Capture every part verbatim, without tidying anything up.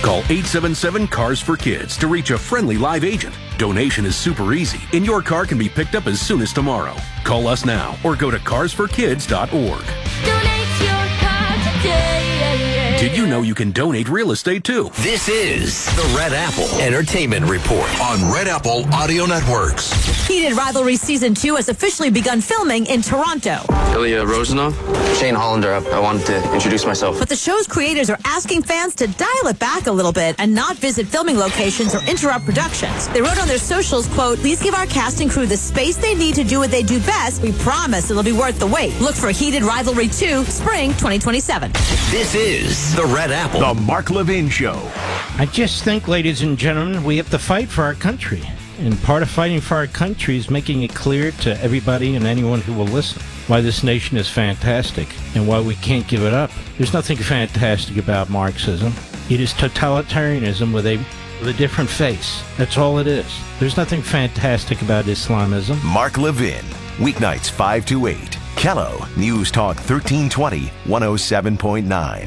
Call eight seven seven, C A R S for Kids to reach a friendly live agent. Donation is super easy, and your car can be picked up as soon as tomorrow. Call us now or go to cars for kids dot org. Donate your car today. Did you know you can donate real estate too? This is the Red Apple Entertainment Report on Red Apple Audio Networks. Heated Rivalry Season two has officially begun filming in Toronto. Ilya Rozanov. Shane Hollander. I wanted to introduce myself. But the show's creators are asking fans to dial it back a little bit and not visit filming locations or interrupt productions. They wrote on their socials, quote, "Please give our cast and crew the space they need to do what they do best. We promise it'll be worth the wait. Look for Heated Rivalry two, spring twenty twenty-seven. This is the Red Apple. The Mark Levin Show. I just think, ladies and gentlemen, we have to fight for our country. And part of fighting for our country is making it clear to everybody and anyone who will listen why this nation is fantastic and why we can't give it up. There's nothing fantastic about Marxism. It is totalitarianism with a with a different face. That's all it is. There's nothing fantastic about Islamism. Mark Levin. Weeknights five to eight. Kello, News Talk thirteen twenty, one oh seven point nine.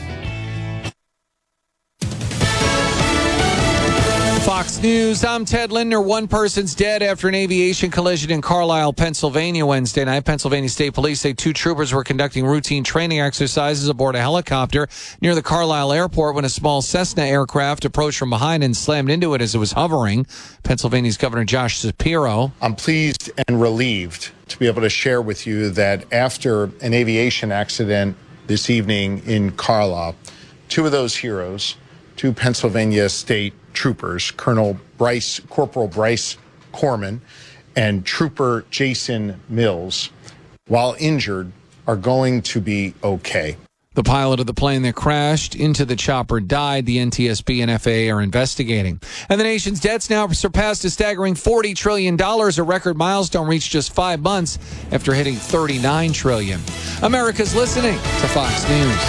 Fox News, I'm Ted Lindner. One person's dead after an aviation collision in Carlisle, Pennsylvania Wednesday night. Pennsylvania State Police say two troopers were conducting routine training exercises aboard a helicopter near the Carlisle airport when a small Cessna aircraft approached from behind and slammed into it as it was hovering. Pennsylvania's Governor Josh Shapiro. I'm pleased and relieved to be able to share with you that after an aviation accident this evening in Carlisle, two of those heroes, two Pennsylvania State troopers, Colonel Bryce, Corporal Bryce Corman and Trooper Jason Mills, while injured, are going to be okay. The pilot of the plane that crashed into the chopper died. The N T S B and F A A are investigating. And the nation's debts now surpassed a staggering forty trillion dollars, a record milestone reached just five months after hitting thirty-nine trillion dollars. America's listening to Fox News.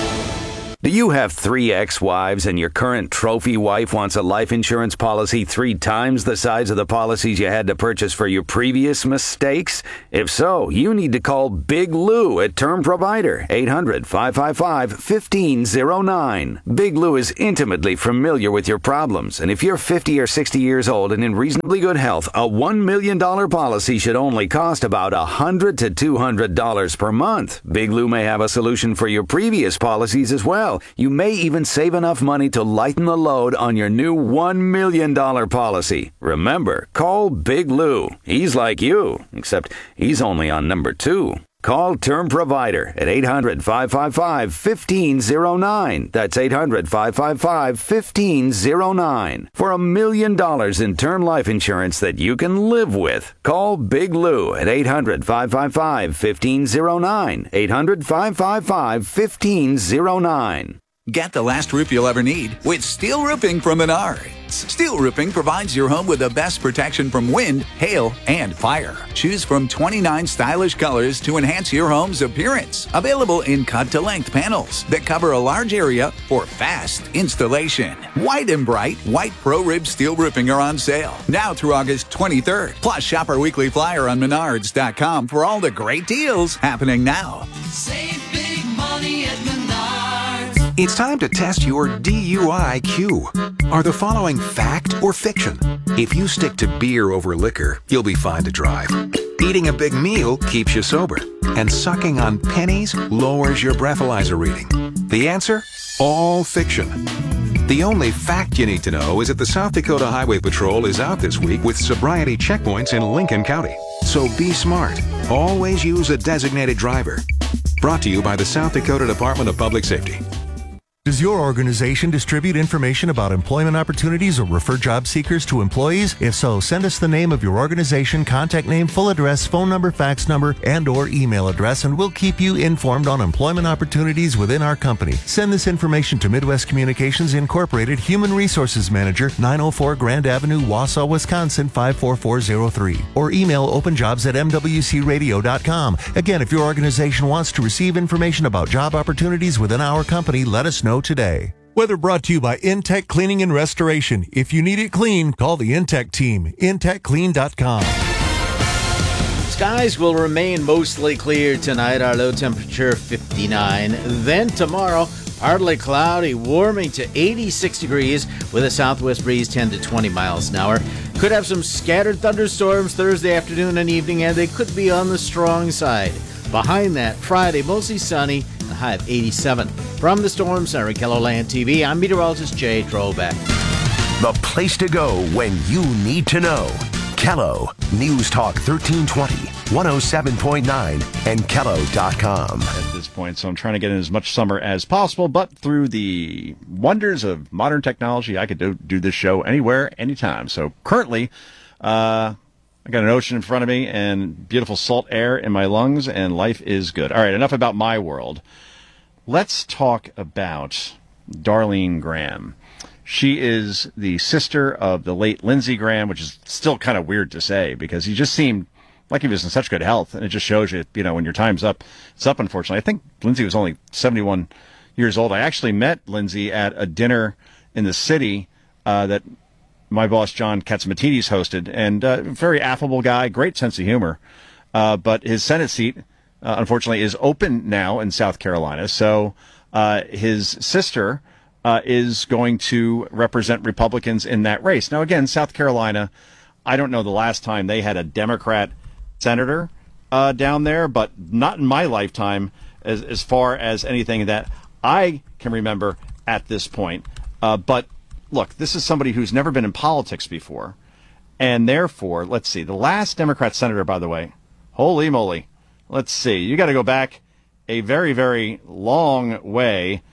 Do you have three ex-wives and your current trophy wife wants a life insurance policy three times the size of the policies you had to purchase for your previous mistakes? If so, you need to call Big Lou at Term Provider, eight hundred, five five five, one five zero nine. Big Lou is intimately familiar with your problems, and if you're fifty or sixty years old and in reasonably good health, a one million dollars policy should only cost about one hundred to two hundred dollars per month. Big Lou may have a solution for your previous policies as well. You may even save enough money to lighten the load on your new one million dollars policy. Remember, call Big Lou. He's like you, except he's only on number two. Call Term Provider at eight hundred, five five five, one five zero nine. That's eight hundred, five five five, one five zero nine. For a million dollars in term life insurance that you can live with. Call Big Lou at eight hundred, five five five, one five zero nine. eight hundred, five five five, one five zero nine. Get the last roof you'll ever need with Steel Roofing from Menards. Steel Roofing provides your home with the best protection from wind, hail, and fire. Choose from twenty-nine stylish colors to enhance your home's appearance. Available in cut-to-length panels that cover a large area for fast installation. White and bright, white Pro Rib Steel Roofing are on sale now through August twenty-third. Plus, shop our weekly flyer on menards dot com for all the great deals happening now. Save big money at Menards. It's time to test your D U I Q. Are the following fact or fiction? If you stick to beer over liquor, you'll be fine to drive. Eating a big meal keeps you sober. And sucking on pennies lowers your breathalyzer reading. The answer? All fiction. The only fact you need to know is that the South Dakota Highway Patrol is out this week with sobriety checkpoints in Lincoln County. So be smart. Always use a designated driver. Brought to you by the South Dakota Department of Public Safety. Does your organization distribute information about employment opportunities or refer job seekers to employees? If so, send us the name of your organization, contact name, full address, phone number, fax number, and or email address, and we'll keep you informed on employment opportunities within our company. Send this information to Midwest Communications Incorporated, Human Resources Manager, nine oh four Grand Avenue, Wausau, Wisconsin, five four four zero three. Or email openjobs at m w c radio dot com. Again, if your organization wants to receive information about job opportunities within our company, let us know today. Weather brought to you by Intech Cleaning and Restoration. If you need it clean, call the Intech team. intech clean dot com. Skies will remain mostly clear tonight. Our low temperature fifty-nine. Then tomorrow, Partly cloudy, warming to eighty-six degrees with a southwest breeze ten to twenty miles an hour. Could have some scattered thunderstorms Thursday afternoon and evening, and they could be on the strong side. Behind that, Friday, mostly sunny, a high of eighty-seven. From the Storm Center at KELOLAND T V, I'm meteorologist Jay Trollback. The place to go when you need to know. Kello, News Talk thirteen twenty, one oh seven point nine, and Kello dot com. At this point, so I'm trying to get in as much summer as possible, but through the wonders of modern technology, I could do, do this show anywhere, anytime. So currently, uh, I got an ocean in front of me and beautiful salt air in my lungs, and life is good. All right, enough about my world. Let's talk about Darlene Graham. She is the sister of the late Lindsey Graham, which is still kind of weird to say because he just seemed like he was in such good health. And it just shows you, you know, when your time's up, it's up, unfortunately. I think Lindsey was only seventy-one years old. I actually met Lindsey at a dinner in the city uh, that my boss, John Katsimatidis, hosted. And uh, very affable guy, great sense of humor. Uh, but his Senate seat, uh, unfortunately, is open now in South Carolina. So uh, his sister... Uh, is going to represent Republicans in that race. Now, again, South Carolina, I don't know the last time they had a Democrat senator uh, down there, but not in my lifetime as, as far as anything that I can remember at this point. Uh, but, look, this is somebody who's never been in politics before, and therefore, let's see, the last Democrat senator, by the way, holy moly, let's see, you got to go back a very, very long way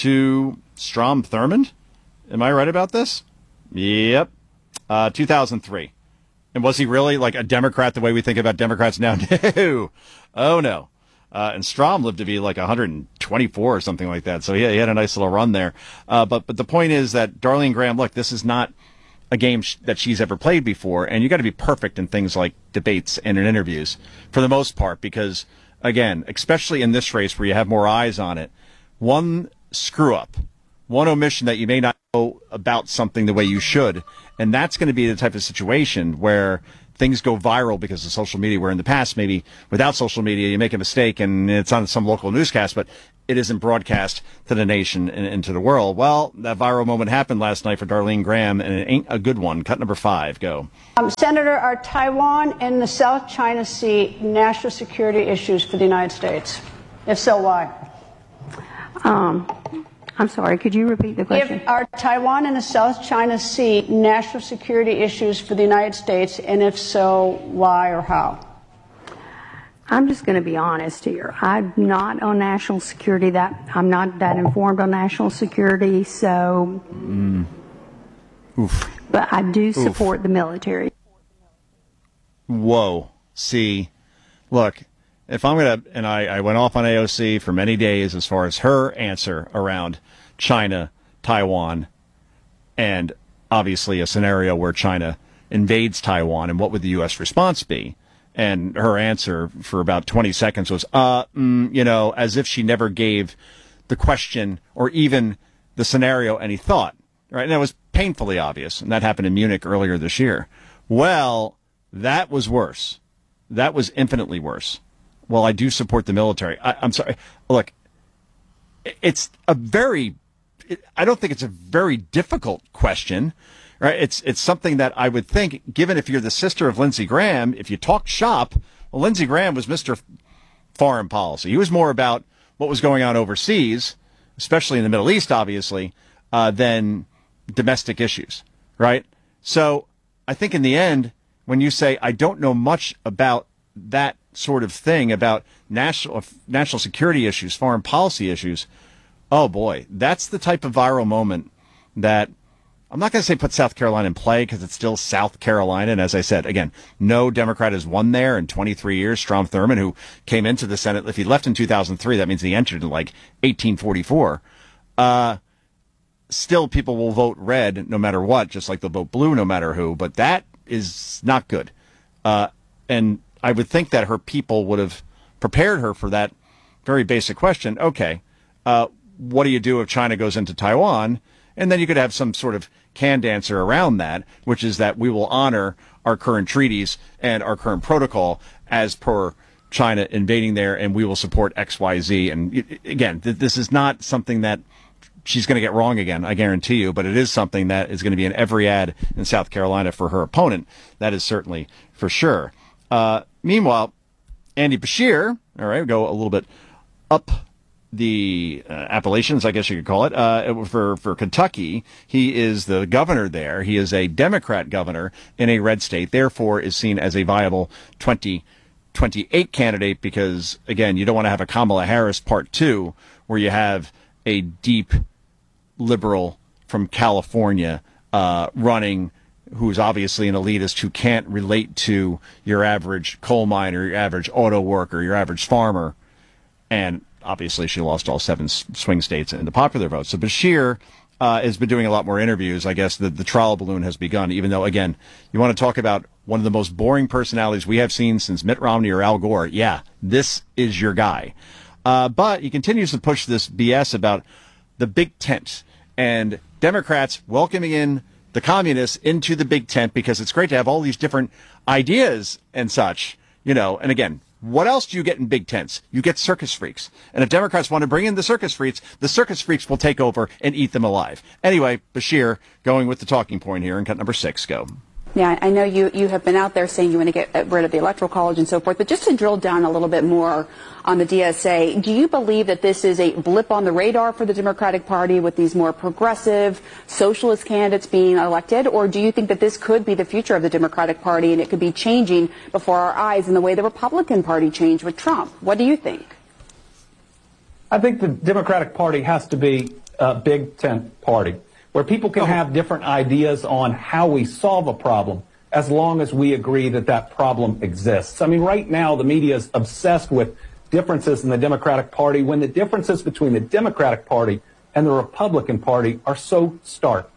to Strom Thurmond. Am I right about this? Yep. Uh, two thousand three. And was he really like a Democrat the way we think about Democrats now? No. Oh, no. Uh, and Strom lived to be like one hundred twenty-four or something like that. So yeah, he had a nice little run there. Uh, but, but the point is that Darlene Graham, look, this is not a game sh- that she's ever played before. And you got to be perfect in things like debates and in interviews for the most part, because again, especially in this race where you have more eyes on it, one screw up, one omission that you may not know about something the way you should, and that's going to be the type of situation where things go viral because of social media, where in the past, maybe without social media, you make a mistake and it's on some local newscast, but it isn't broadcast to the nation and, and to the world. Well, that viral moment happened last night for Darlene Graham, and it ain't a good one. Cut number five, go. Um, Senator, are Taiwan and the South China Sea national security issues for the United States? If so, why? Um, I'm sorry, could you repeat the question? If, are Taiwan and the South China Sea national security issues for the United States, and if so, why or how? I'm just going to be honest here. I'm not on national security. That I'm not that informed on national security, so. Mm. Oof. But I do support Oof. the military. Whoa. See, look. If I'm going to, and I, I went off on A O C for many days as far as her answer around China, Taiwan, and obviously a scenario where China invades Taiwan, and what would the U S response be? And her answer for about twenty seconds was, uh, mm, you know, as if she never gave the question or even the scenario any thought, right? And that was painfully obvious, and that happened in Munich earlier this year. Well, that was worse. That was infinitely worse. Well, I do support the military. I, I'm sorry. Look, it's a very, I don't think it's a very difficult question, right? It's it's something that I would think, given if you're the sister of Lindsey Graham, if you talk shop, well, Lindsey Graham was Mister Foreign Policy. He was more about what was going on overseas, especially in the Middle East, obviously, uh, than domestic issues, right? So I think in the end, when you say, I don't know much about that sort of thing about national national security issues, foreign policy issues, oh boy, that's the type of viral moment that I'm not going to say put South Carolina in play because it's still South Carolina. And as I said, again, no Democrat has won there in twenty-three years. Strom Thurmond, who came into the Senate, if he left in two thousand three, that means he entered in like eighteen forty-four. Uh, still, people will vote red no matter what, just like they'll vote blue no matter who. But that is not good. Uh, and I would think that her people would have prepared her for that very basic question. Okay, uh, what do you do if China goes into Taiwan? And then you could have some sort of canned answer around that, which is that we will honor our current treaties and our current protocol as per China invading there, and we will support X Y Z. And again, th- this is not something that she's going to get wrong again, I guarantee you, but it is something that is going to be in every ad in South Carolina for her opponent. That is certainly for sure. Uh, meanwhile, Andy Beshear, all right, we'll go a little bit up the uh, Appalachians, I guess you could call it, uh, for, for Kentucky. He is the governor there. He is a Democrat governor in a red state, therefore is seen as a viable twenty twenty-eight candidate because, again, you don't want to have a Kamala Harris part two where you have a deep liberal from California uh, running who's obviously an elitist who can't relate to your average coal miner, your average auto worker, your average farmer. And obviously she lost all seven swing states in the popular vote. So Beshear uh, has been doing a lot more interviews. I guess the, the trial balloon has begun, even though, again, you want to talk about one of the most boring personalities we have seen since Mitt Romney or Al Gore. Yeah, this is your guy. Uh, but he continues to push this B S about the big tent and Democrats welcoming in the communists into the big tent because it's great to have all these different ideas and such, you know. And again, what else do you get in big tents? You get circus freaks. And if Democrats want to bring in the circus freaks, the circus freaks will take over and eat them alive. Anyway, Beshear going with the talking point here in cut number six. Go. Yeah, I know you, you have been out there saying you want to get rid of the Electoral College and so forth, but just to drill down a little bit more on the D S A, do you believe that this is a blip on the radar for the Democratic Party with these more progressive socialist candidates being elected, or do you think that this could be the future of the Democratic Party and it could be changing before our eyes in the way the Republican Party changed with Trump? What do you think? I think the Democratic Party has to be a big tent party, where people can have different ideas on how we solve a problem as long as we agree that that problem exists. I mean, right now, the media is obsessed with differences in the Democratic Party when the differences between the Democratic Party and the Republican Party are so stark.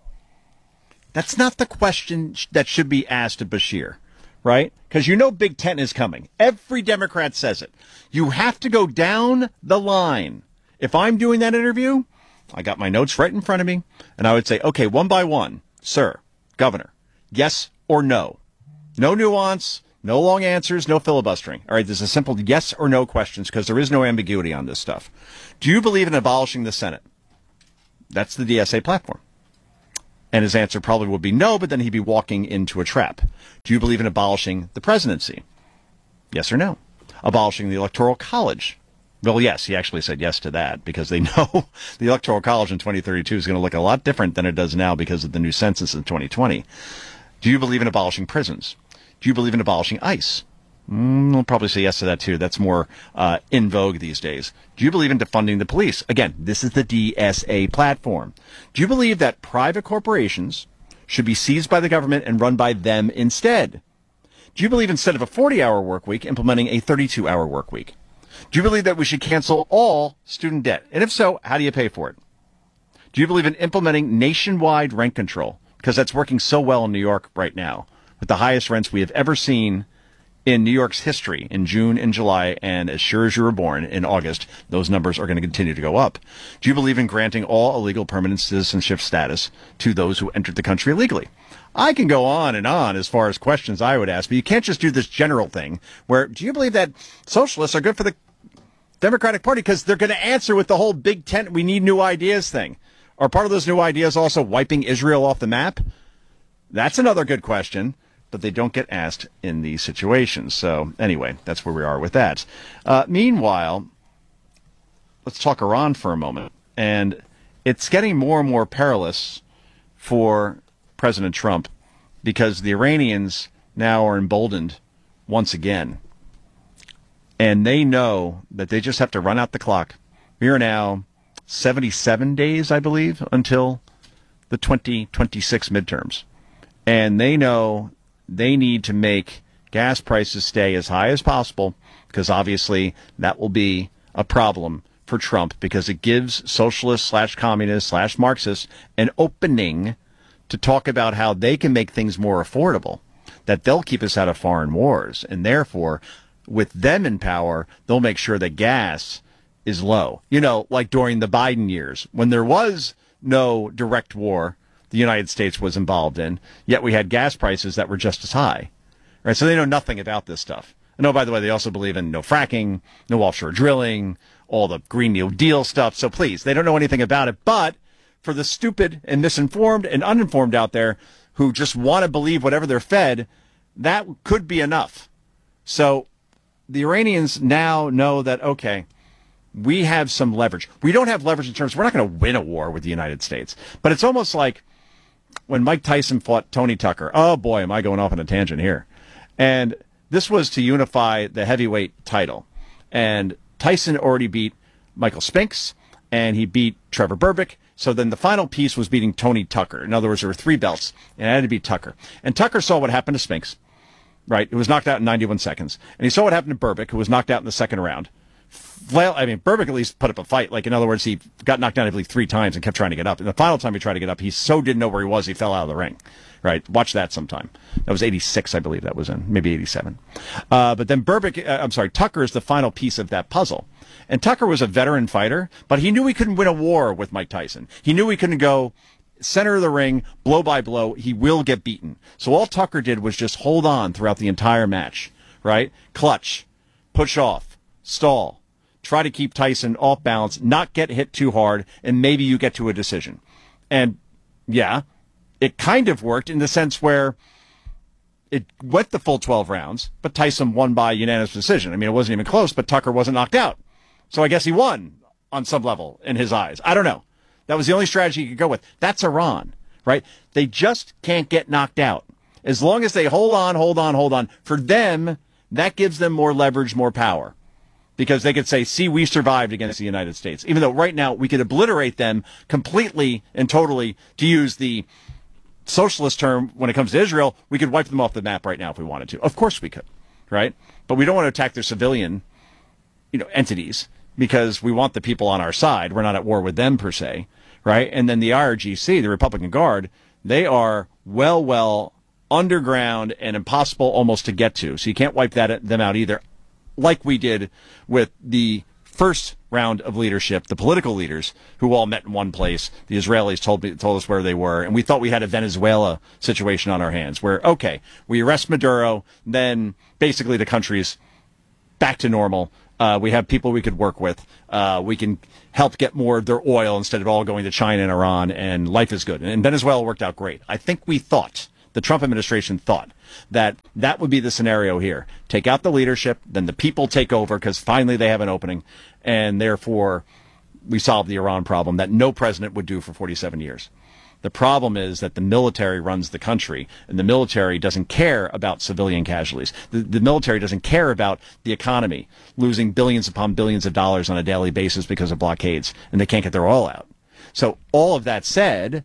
That's not the question that should be asked of Beshear, right? Because you know Big Tent is coming. Every Democrat says it. You have to go down the line. If I'm doing that interview, I got my notes right in front of me, and I would say, okay, one by one, sir, governor, yes or no. No nuance, no long answers, no filibustering. All right, there's a simple yes or no questions because there is no ambiguity on this stuff. Do you believe in abolishing the Senate? That's the D S A platform. And his answer probably would be no, but then he'd be walking into a trap. Do you believe in abolishing the presidency? Yes or no. Abolishing the Electoral College? Well, yes, he actually said yes to that because they know the Electoral College in twenty thirty-two is going to look a lot different than it does now because of the new census in twenty twenty. Do you believe in abolishing prisons? Do you believe in abolishing ICE? Mm, I'll probably say yes to that, too. That's more uh, in vogue these days. Do you believe in defunding the police? Again, this is the D S A platform. Do you believe that private corporations should be seized by the government and run by them instead? Do you believe instead of a forty-hour work week, implementing a thirty-two hour work week? Do you believe that we should cancel all student debt? And if so, how do you pay for it? Do you believe in implementing nationwide rent control? Because that's working so well in New York right now, with the highest rents we have ever seen in New York's history in June and July, and as sure as you were born in August, those numbers are going to continue to go up. Do you believe in granting all illegal permanent citizenship status to those who entered the country illegally? I can go on and on as far as questions I would ask, but you can't just do this general thing where, do you believe that socialists are good for the Democratic Party? Because they're going to answer with the whole big tent, we need new ideas thing. Are part of those new ideas also wiping Israel off the map? That's another good question, but they don't get asked in these situations. So anyway, that's where we are with that. Uh, meanwhile, let's talk Iran for a moment. And it's getting more and more perilous for President Trump because the Iranians now are emboldened once again. And they know that they just have to run out the clock. We are now seventy-seven days, I believe, until the twenty twenty-six midterms. And they know they need to make gas prices stay as high as possible because obviously that will be a problem for Trump because it gives socialists slash communists slash Marxists an opening to talk about how they can make things more affordable, that they'll keep us out of foreign wars. And therefore, with them in power, they'll make sure that gas is low. You know, like during the Biden years, when there was no direct war the United States was involved in, yet we had gas prices that were just as high. Right? So they know nothing about this stuff. And oh, by the way, they also believe in no fracking, no offshore drilling, all the Green New Deal stuff. So please, they don't know anything about it. But for the stupid and misinformed and uninformed out there who just want to believe whatever they're fed, that could be enough. So the Iranians now know that, okay, we have some leverage. We don't have leverage in terms, we're not going to win a war with the United States. But it's almost like when Mike Tyson fought Tony Tucker. Oh boy, am I going off on a tangent here. And this was to unify the heavyweight title. And Tyson already beat Michael Spinks, and he beat Trevor Berbick. So then the final piece was beating Tony Tucker. In other words, there were three belts, and it had to beat Tucker. And Tucker saw what happened to Spinks, right? It was knocked out in ninety-one seconds. And he saw what happened to Berbick, who was knocked out in the second round. Flail, I mean, Berbick at least put up a fight. Like, in other words, he got knocked down, I believe, three times and kept trying to get up. And the final time he tried to get up, he so didn't know where he was, he fell out of the ring. Right? Watch that sometime. That was eighty-six, I believe that was in. Maybe eighty-seven. Uh, but then Berbick, uh, I'm sorry, Tucker is the final piece of that puzzle. And Tucker was a veteran fighter, but he knew he couldn't win a war with Mike Tyson. He knew he couldn't go center of the ring, blow by blow. He will get beaten. So all Tucker did was just hold on throughout the entire match. Right? Clutch. Push off. Stall. Try to keep Tyson off balance, not get hit too hard, and maybe you get to a decision. And, yeah, it kind of worked in the sense where it went the full twelve rounds, but Tyson won by unanimous decision. I mean, it wasn't even close, but Tucker wasn't knocked out. So I guess he won on some level in his eyes. I don't know. That was the only strategy he could go with. That's Iran, right? They just can't get knocked out. As long as they hold on, hold on, hold on, for them, that gives them more leverage, more power. Because they could say, see, we survived against the United States. Even though right now we could obliterate them completely and totally, to use the socialist term when it comes to Israel, we could wipe them off the map right now if we wanted to. Of course we could, right? But we don't want to attack their civilian, you know, entities because we want the people on our side. We're not at war with them per se, right? And then the I R G C, the Republican Guard, they are well, well underground and impossible almost to get to. So you can't wipe that them out either. Like we did with the first round of leadership, the political leaders who all met in one place. The Israelis told me, told us where they were, and we thought we had a Venezuela situation on our hands where, okay, we arrest Maduro, then basically the country's back to normal. Uh, we have people we could work with. Uh, we can help get more of their oil instead of all going to China and Iran, and life is good. And Venezuela worked out great. I think we thought, the Trump administration thought, that that would be the scenario here. Take out the leadership, then the people take over because finally they have an opening, and therefore we solve the Iran problem that no president would do for forty-seven years. The problem is that the military runs the country, and the military doesn't care about civilian casualties. The, the military doesn't care about the economy, losing billions upon billions of dollars on a daily basis because of blockades, and they can't get their oil out. So all of that said,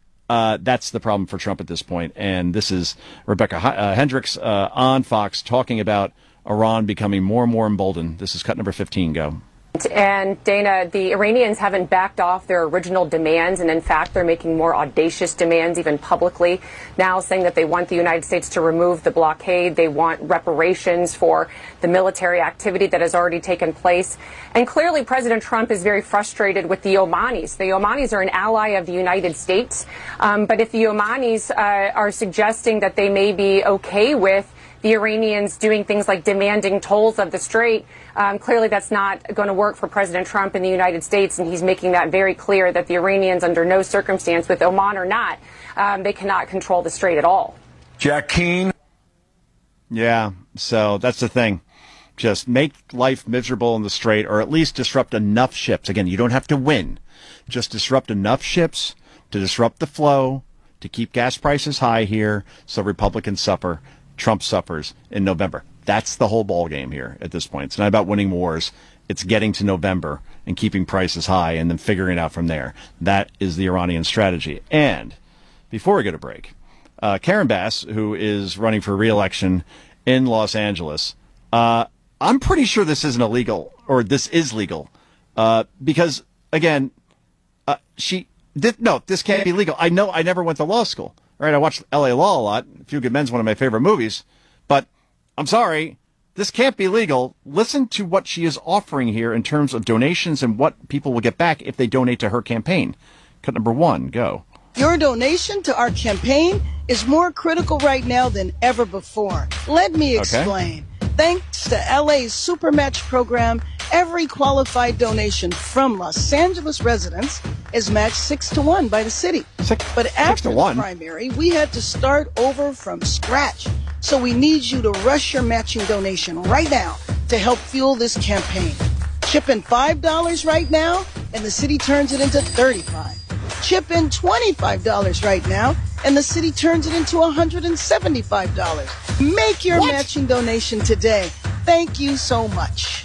Uh, that's the problem for Trump at this point. And this is Rebecca uh, Hendricks uh, on Fox talking about Iran becoming more and more emboldened. This is cut number fifteen. Go. And Dana, the Iranians haven't backed off their original demands, and in fact, they're making more audacious demands, even publicly, now saying that they want the United States to remove the blockade. They want reparations for the military activity that has already taken place. And clearly, President Trump is very frustrated with the Omanis. The Omanis are an ally of the United States, um, but if the Omanis uh, are suggesting that they may be okay with the Iranians doing things like demanding tolls of the Strait, um, clearly that's not going to work for President Trump in the United States, and he's making that very clear that the Iranians, under no circumstance, with Oman or not, um, they cannot control the Strait at all. Jack Keane. Yeah, so that's the thing. Just make life miserable in the Strait, or at least disrupt enough ships. Again, you don't have to win. Just disrupt enough ships to disrupt the flow, to keep gas prices high here so Republicans suffer. Trump suffers in November. That's the whole ball game here at this point. It's not about winning wars. It's getting to November and keeping prices high and then figuring it out from there. That is the Iranian strategy. And before we go to break, uh, Karen Bass, who is running for re-election in Los Angeles, uh, I'm pretty sure this isn't illegal, or this is legal, uh, because, again, uh, she did, no, this can't be legal. I know I never went to law school. Right, I watched L A Law a lot. A Few Good Men's one of my favorite movies. But I'm sorry, this can't be legal. Listen to what she is offering here in terms of donations and what people will get back if they donate to her campaign. Cut number one, go. Your donation to our campaign is more critical right now than ever before. Let me explain. Okay. Thanks to L A's Supermatch program, Every qualified donation from Los Angeles residents is matched six to one by the city. Six, but after six to the one. primary, we had to start over from scratch. So we need you to rush your matching donation right now to help fuel this campaign. Chip in five dollars right now, and the city turns it into thirty-five dollars. Chip in twenty-five dollars right now, and the city turns it into one hundred seventy-five dollars. Make your What? matching donation today. Thank you so much.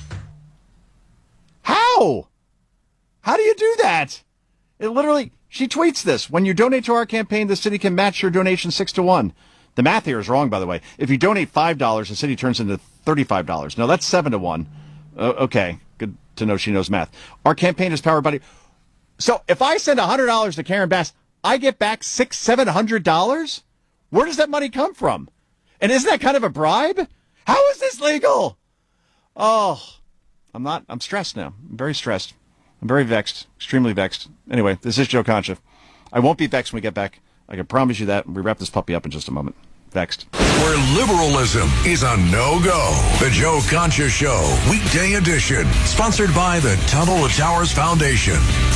How? How do you do that? It literally, she tweets this. When you donate to our campaign, the city can match your donation six to one. The math here is wrong, by the way. If you donate five dollars, the city turns into thirty-five dollars. No, that's seven to one. Uh, okay, good to know she knows math. Our campaign is powered by... So if I send one hundred dollars to Karen Bass, I get back six, seven hundred dollars? Where does that money come from? And isn't that kind of a bribe? How is this legal? Oh, I'm not, I'm stressed now. I'm very stressed. I'm very vexed, extremely vexed. Anyway, this is Joe Concha. I won't be vexed when we get back. I can promise you that. We wrap this puppy up in just a moment. Vexed. Where liberalism is a no-go. The Joe Concha Show, weekday edition. Sponsored by the Tunnel to Towers Foundation.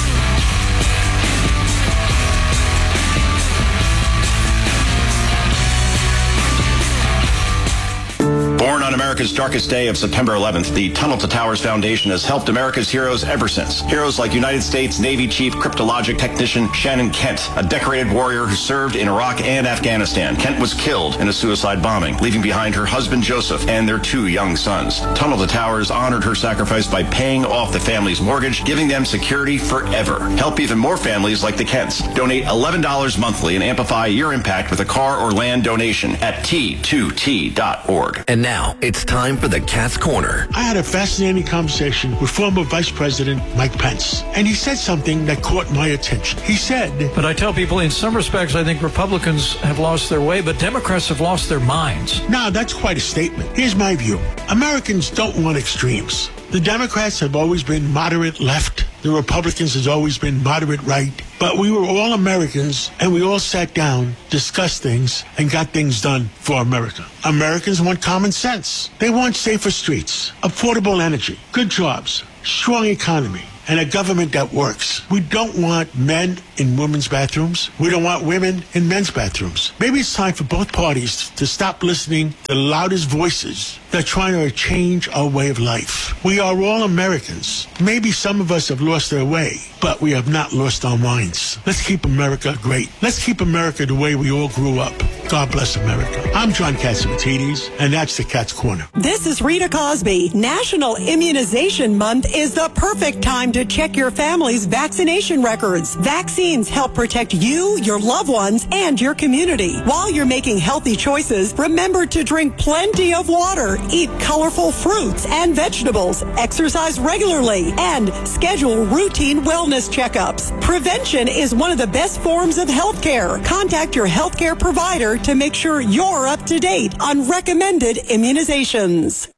Born on America's darkest day of September eleventh, the Tunnel to Towers Foundation has helped America's heroes ever since. Heroes like United States Navy Chief Cryptologic Technician Shannon Kent, a decorated warrior who served in Iraq and Afghanistan. Kent was killed in a suicide bombing, leaving behind her husband Joseph and their two young sons. Tunnel to Towers honored her sacrifice by paying off the family's mortgage, giving them security forever. Help even more families like the Kents. Donate eleven dollars monthly and amplify your impact with a car or land donation at T two T dot org. And now it's time for the Cat's Corner. I had a fascinating conversation with former Vice President Mike Pence, and he said something that caught my attention. He said, But I tell people in some respects, I think Republicans have lost their way, but Democrats have lost their minds. "No, that's quite a statement. Here's my view. Americans don't want extremes. The Democrats have always been moderate left. The Republicans has always been moderate right. But we were all Americans, and we all sat down, discussed things, and got things done for America. Americans want common sense. They want safer streets, affordable energy, good jobs, strong economy, and a government that works. We don't want men in women's bathrooms. We don't want women in men's bathrooms. Maybe it's time for both parties to stop listening to the loudest voices that are trying to change our way of life. We are all Americans. Maybe some of us have lost their way, but we have not lost our minds. Let's keep America great. Let's keep America the way we all grew up. God bless America. I'm John Catsimatidis, and that's the Cat's Corner. This is Rita Cosby. National Immunization Month is the perfect time to check your family's vaccination records. Vaccines help protect you, your loved ones, and your community. While you're making healthy choices, remember to drink plenty of water, eat colorful fruits and vegetables, exercise regularly, and schedule routine wellness checkups. Prevention is one of the best forms of health care. Contact your healthcare provider to make sure you're up to date on recommended immunizations.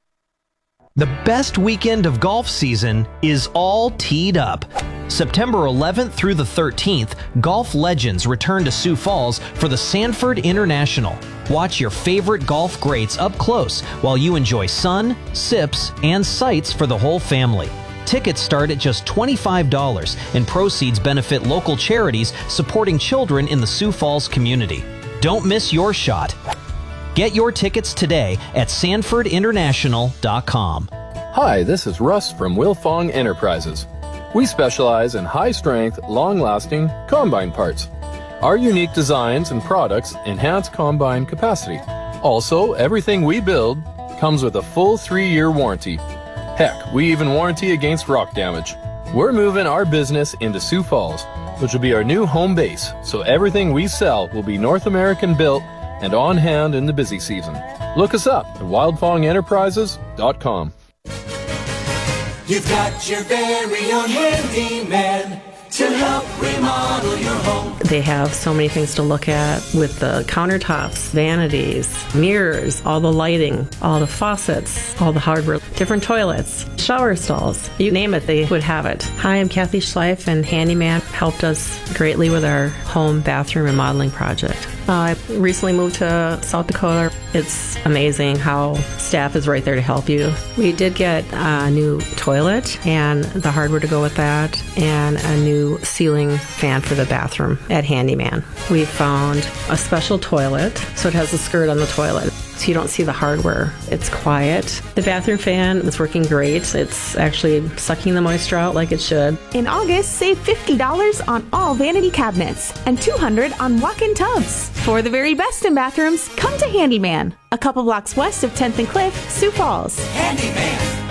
The best weekend of golf season is all teed up. September eleventh through the thirteenth, golf legends return to Sioux Falls for the Sanford International. Watch your favorite golf greats up close while you enjoy sun, sips, and sights for the whole family. Tickets start at just twenty-five dollars, and proceeds benefit local charities supporting children in the Sioux Falls community. Don't miss your shot. Get your tickets today at sanford international dot com. Hi, this is Russ from Wilfong Enterprises. We specialize in high-strength, long-lasting combine parts. Our unique designs and products enhance combine capacity. Also, everything we build comes with a full three-year warranty. Heck, we even warranty against rock damage. We're moving our business into Sioux Falls, which will be our new home base, so everything we sell will be North American built and on hand in the busy season. Look us up at wildfong enterprises dot com. You've got your very own handyman to help remodel your home. They have so many things to look at with the countertops, vanities, mirrors, all the lighting, all the faucets, all the hardware, different toilets, shower stalls. You name it, they would have it. Hi, I'm Kathy Schleif, and Handyman helped us greatly with our home bathroom remodeling project. Uh, I recently moved to South Dakota. It's amazing how staff is right there to help you. We did get a new toilet and the hardware to go with that, and a new ceiling fan for the bathroom at Handyman. We found a special toilet, so it has a skirt on the toilet, so you don't see the hardware. It's quiet. The bathroom fan is working great. It's actually sucking the moisture out like it should. In August, save fifty dollars on all vanity cabinets and two hundred dollars on walk-in tubs. For the very best in bathrooms, come to Handyman, a couple blocks west of tenth and Cliff, Sioux Falls. Handyman.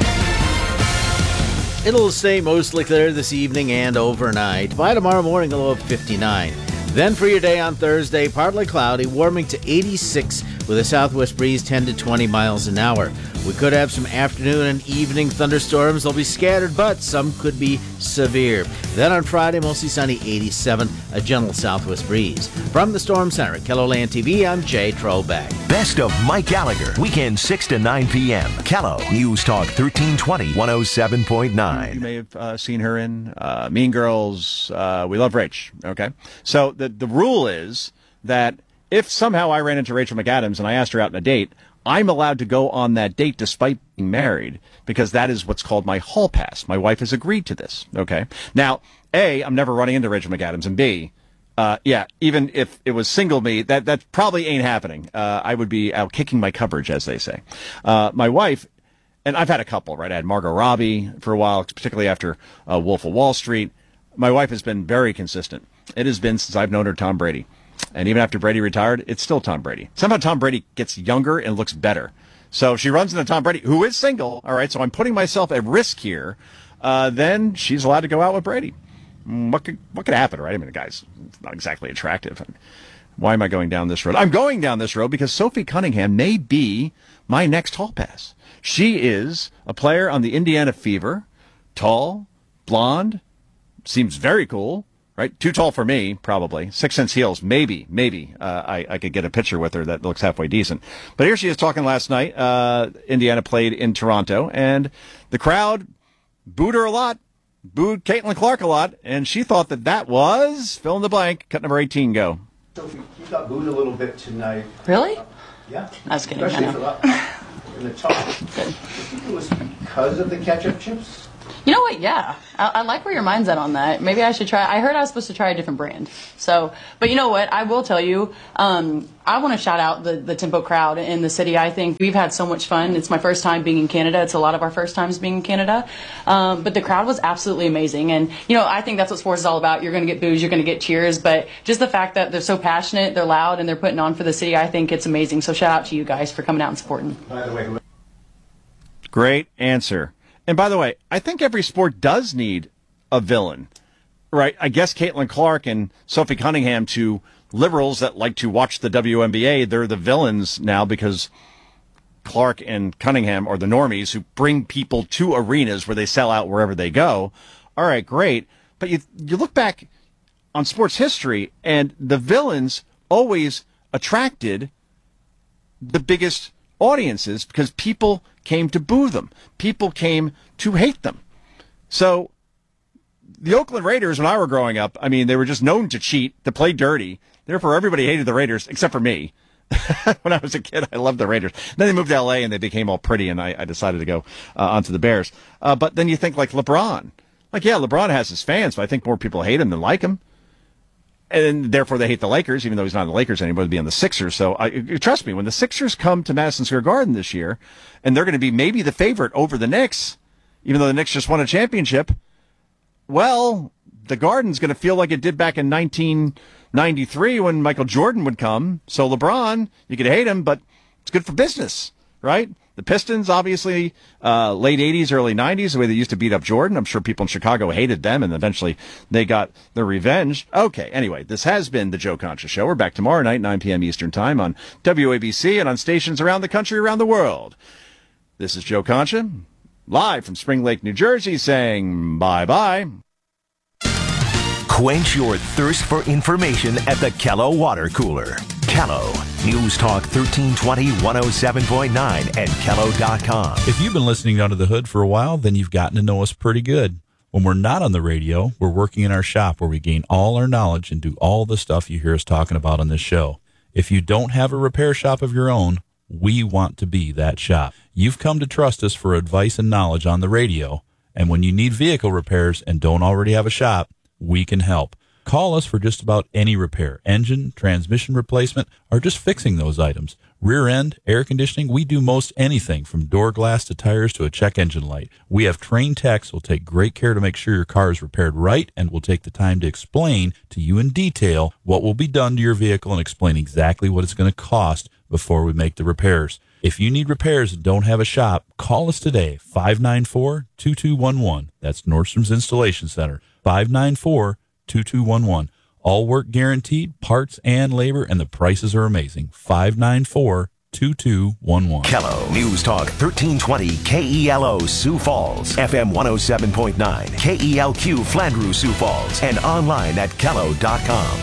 It'll stay mostly clear this evening and overnight. By tomorrow morning, a low of fifty-nine. Then for your day on Thursday, partly cloudy, warming to eighty-six with a southwest breeze ten to twenty miles an hour. We could have some afternoon and evening thunderstorms. They'll be scattered, but some could be severe. Then on Friday, mostly sunny, eighty-seven, a gentle southwest breeze. From the Storm Center at KELOLAND T V, I'm Jay Trobeck. Best of Mike Gallagher, weekend six to nine p.m. Kello, News Talk thirteen twenty, one oh seven point nine. You may have uh, seen her in uh, Mean Girls, uh, We Love Rach, okay? So the, the rule is that if somehow I ran into Rachel McAdams and I asked her out on a date, I'm allowed to go on that date despite being married, because that is what's called my hall pass. My wife has agreed to this, okay? Now, A, I'm never running into Rachel McAdams, and B, uh, yeah, even if it was single me, that, that probably ain't happening. Uh, I would be out kicking my coverage, as they say. Uh, my wife, and I've had a couple, right? I had Margot Robbie for a while, particularly after uh, Wolf of Wall Street. My wife has been very consistent. It has been since I've known her Tom Brady. And even after Brady retired, it's still Tom Brady. Somehow Tom Brady gets younger and looks better. So she runs into Tom Brady, who is single. All right, so I'm putting myself at risk here. Uh, then she's allowed to go out with Brady. What could, what could happen, right? I mean, the guy's not exactly attractive. Why am I going down this road? I'm going down this road because Sophie Cunningham may be my next hall pass. She is a player on the Indiana Fever, tall, blonde, seems very cool. Right, too tall for me, probably. Six inch heels, maybe, maybe. Uh, I, I could get a picture with her that looks halfway decent. But here she is talking last night. Uh, Indiana played in Toronto, and the crowd booed her a lot, booed Caitlin Clark a lot, and she thought that that was, fill in the blank, cut number eighteen, go. Sophie, you got booed a little bit tonight. Really? Uh, yeah. I was kidding. Especially I for know. that, in the top. Do you think it was because of the ketchup chips? You know what? Yeah, I, I like where your mind's at on that. Maybe I should try. I heard I was supposed to try a different brand. So, but you know what? I will tell you. Um, I want to shout out the the Tempo crowd in the city. I think we've had so much fun. It's my first time being in Canada. It's a lot of our first times being in Canada. Um, but the crowd was absolutely amazing. And you know, I think that's what sports is all about. You're going to get boos, you're going to get cheers, but just the fact that they're so passionate, they're loud, and they're putting on for the city. I think it's amazing. So shout out to you guys for coming out and supporting. By the way, Great answer. And by the way, I think every sport does need a villain, right? I guess Caitlin Clark and Sophie Cunningham, to liberals that like to watch the W N B A, they're the villains now because Clark and Cunningham are the normies who bring people to arenas where they sell out wherever they go. All right, great. But you you look back on sports history, and the villains always attracted the biggest audiences because people came to boo them. People came to hate them. So the Oakland Raiders, when I were growing up, I mean, they were just known to cheat, to play dirty. Therefore, everybody hated the Raiders, except for me. When I was a kid, I loved the Raiders. Then they moved to L A and they became all pretty, and I, I decided to go uh, onto the Bears. Uh, but then you think like LeBron. Like, yeah, LeBron has his fans, but I think more people hate him than like him. And therefore, they hate the Lakers, even though he's not on the Lakers anymore, to be on the Sixers. So I, trust me, when the Sixers come to Madison Square Garden this year, and they're going to be maybe the favorite over the Knicks, even though the Knicks just won a championship, well, the Garden's going to feel like it did back in nineteen ninety-three when Michael Jordan would come. So LeBron, you could hate him, but it's good for business, right? The Pistons, obviously, uh, late eighties, early nineties, the way they used to beat up Jordan. I'm sure people in Chicago hated them, and eventually they got their revenge. Okay, anyway, this has been the Joe Concha Show. We're back tomorrow night, nine p.m. Eastern Time on W A B C and on stations around the country, around the world. This is Joe Concha, live from Spring Lake, New Jersey, saying bye-bye. Quench your thirst for information at the Kello Water Cooler. Kello, News Talk thirteen twenty, one oh seven point nine, and Kello dot com. If you've been listening Under the Hood for a while, then you've gotten to know us pretty good. When we're not on the radio, we're working in our shop where we gain all our knowledge and do all the stuff you hear us talking about on this show. If you don't have a repair shop of your own, we want to be that shop. You've come to trust us for advice and knowledge on the radio, and when you need vehicle repairs and don't already have a shop, we can help. Call us for just about any repair, engine, transmission replacement, or just fixing those items. Rear end, air conditioning, we do most anything from door glass to tires to a check engine light. We have trained techs who will take great care to make sure your car is repaired right and will take the time to explain to you in detail what will be done to your vehicle and explain exactly what it's going to cost before we make the repairs. If you need repairs and don't have a shop, call us today, five nine four, two two one one. That's Nordstrom's Installation Center, five nine four, two two one one. All work guaranteed, parts and labor, and the prices are amazing. five nine four, two two one one. Kello News Talk thirteen twenty K E L O Sioux Falls, F M one oh seven point nine, K E L Q Flandreau Sioux Falls, and online at kello dot com.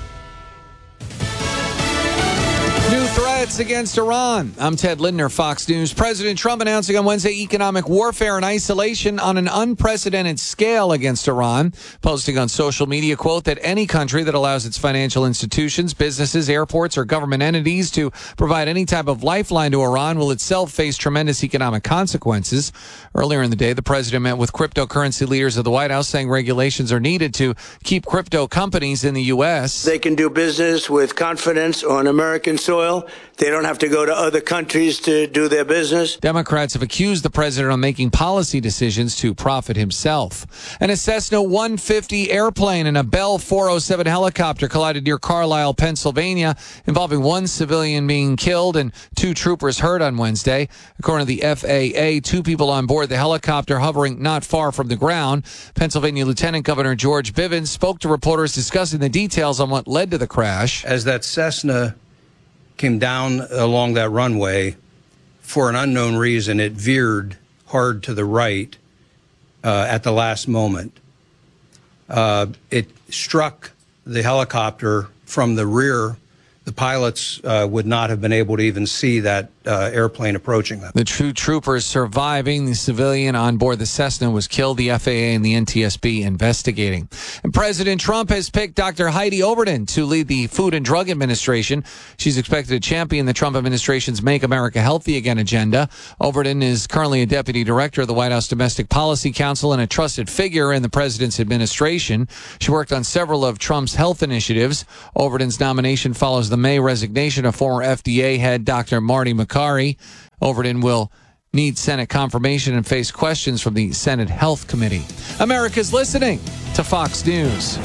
New threats against Iran. I'm Ted Lindner, Fox News. President Trump announcing on Wednesday economic warfare and isolation on an unprecedented scale against Iran, posting on social media, quote, that any country that allows its financial institutions, businesses, airports, or government entities to provide any type of lifeline to Iran will itself face tremendous economic consequences. Earlier in the day, the president met with cryptocurrency leaders of the White House, saying regulations are needed to keep crypto companies in the U S. They can do business with confidence on American soil. They don't have to go to other countries to do their business. Democrats have accused the president of making policy decisions to profit himself. And a Cessna one fifty airplane and a Bell four oh seven helicopter collided near Carlisle, Pennsylvania, involving one civilian being killed and two troopers hurt on Wednesday. According to the F A A, two people on board the helicopter hovering not far from the ground. Pennsylvania Lieutenant Governor George Bivens spoke to reporters discussing the details on what led to the crash. As that Cessna came down along that runway, for an unknown reason, it veered hard to the right uh, at the last moment. Uh, it struck the helicopter from the rear. The pilots uh, would not have been able to even see that uh, airplane approaching them. The two troopers surviving. The civilian on board the Cessna was killed. The F A A and the N T S B investigating. And President Trump has picked Doctor Heidi Overton to lead the Food and Drug Administration. She's expected to champion the Trump administration's Make America Healthy Again agenda. Overton is currently a deputy director of the White House Domestic Policy Council and a trusted figure in the president's administration. She worked on several of Trump's health initiatives. Overton's nomination follows the May resignation of former F D A head Doctor Marty Makary. Overton will need Senate confirmation and face questions from the Senate Health Committee. America's listening to Fox News.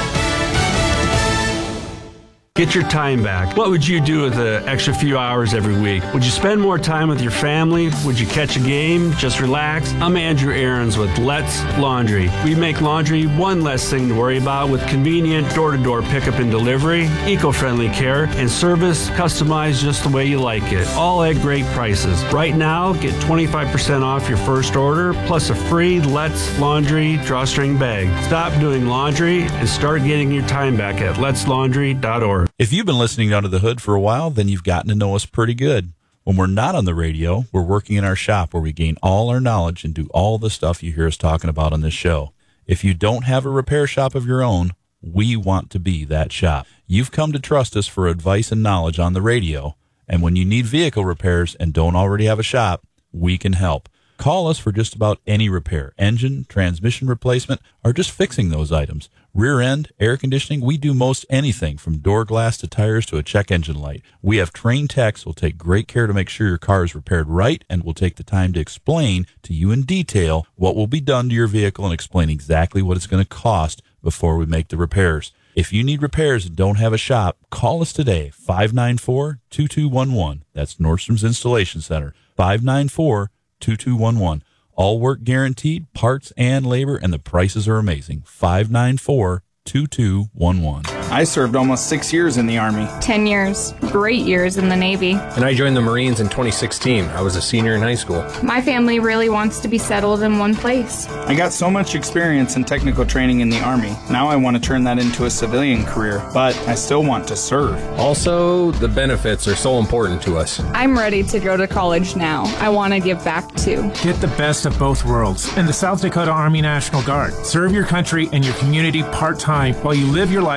Get your time back. What would you do with the extra few hours every week? Would you spend more time with your family? Would you catch a game? Just relax? I'm Andrew Aarons with Let's Laundry. We make laundry one less thing to worry about with convenient door-to-door pickup and delivery, eco-friendly care, and service customized just the way you like it. All at great prices. Right now, get twenty-five percent off your first order, plus a free Let's Laundry drawstring bag. Stop doing laundry and start getting your time back at lets laundry dot org. If you've been listening to Under the Hood for a while, then you've gotten to know us pretty good. When we're not on the radio, we're working in our shop where we gain all our knowledge and do all the stuff you hear us talking about on this show. If you don't have a repair shop of your own, we want to be that shop. You've come to trust us for advice and knowledge on the radio, and when you need vehicle repairs and don't already have a shop, we can help. Call us for just about any repair, engine, transmission replacement, or just fixing those items. Rear end, air conditioning, we do most anything from door glass to tires to a check engine light. We have trained techs who will take great care to make sure your car is repaired right and will take the time to explain to you in detail what will be done to your vehicle and explain exactly what it's going to cost before we make the repairs. If you need repairs and don't have a shop, call us today, five nine four, two two one one. That's Nordstrom's Installation Center, five nine four, two two one one. All work guaranteed, parts and labor, and the prices are amazing. five nine four, two two one one. I served almost six years in the Army. Ten years. Great years in the Navy. And I joined the Marines in twenty sixteen. I was a senior in high school. My family really wants to be settled in one place. I got so much experience and technical training in the Army. Now I want to turn that into a civilian career, but I still want to serve. Also, the benefits are so important to us. I'm ready to go to college now. I want to give back too. Get the best of both worlds in the South Dakota Army National Guard. Serve your country and your community part-time while you live your life as a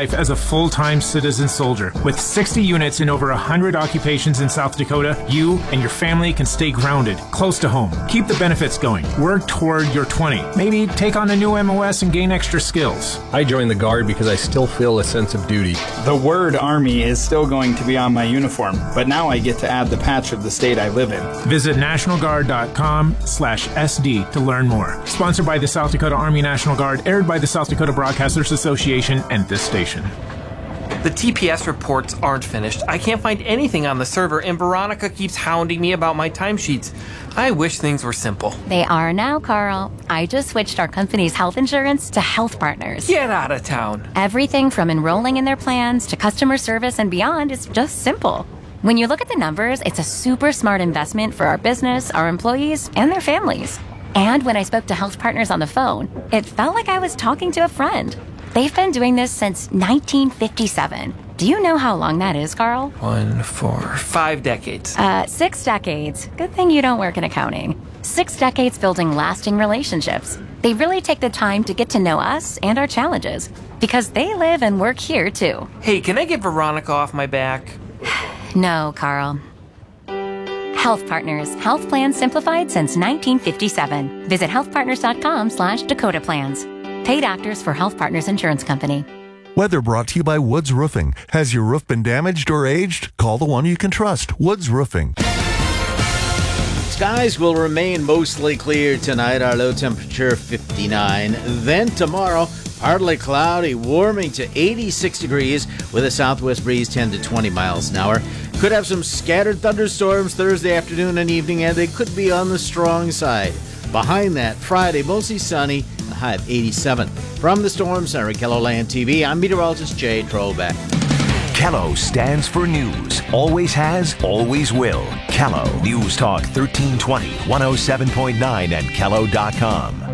full-time citizen soldier. With sixty units in over one hundred occupations in South Dakota, you and your family can stay grounded, close to home. Keep the benefits going. Work toward your twenty. Maybe take on a new M O S and gain extra skills. I joined the Guard because I still feel a sense of duty. The word Army is still going to be on my uniform, but now I get to add the patch of the state I live in. Visit national guard dot com slash S D to learn more. Sponsored by the South Dakota Army National Guard, aired by the South Dakota Broadcasters Association and this station. The T P S reports aren't finished. I can't find anything on the server, and Veronica keeps hounding me about my timesheets. I wish things were simple. They are now, Carl. I just switched our company's health insurance to Health Partners. Get out of town. Everything from enrolling in their plans to customer service and beyond is just simple. When you look at the numbers, it's a super smart investment for our business, our employees, and their families. And when I spoke to Health Partners on the phone, it felt like I was talking to a friend. They've been doing this since nineteen fifty-seven. Do you know how long that is, Carl? One, four, five decades. Uh, six decades. Good thing you don't work in accounting. Six decades building lasting relationships. They really take the time to get to know us and our challenges, because they live and work here, too. Hey, can I get Veronica off my back? No, Carl. Health Partners. Health plans simplified since nineteen fifty-seven. Visit healthpartners.com slash Dakota Plans. Paid actors for Health Partners Insurance Company. Weather brought to you by Woods Roofing. Has your roof been damaged or aged? Call the one you can trust, Woods Roofing. Skies will remain mostly clear tonight. Our low temperature fifty-nine. Then tomorrow, partly cloudy, warming to eighty-six degrees with a southwest breeze ten to twenty miles an hour. Could have some scattered thunderstorms Thursday afternoon and evening, and they could be on the strong side. Behind that, Friday, mostly sunny, a high of eighty-seven. From the Storm Center at KELOLAND T V, I'm meteorologist Jay Trollback. KELO stands for news. Always has, always will. KELO News Talk thirteen twenty, one oh seven point nine and KELO dot com.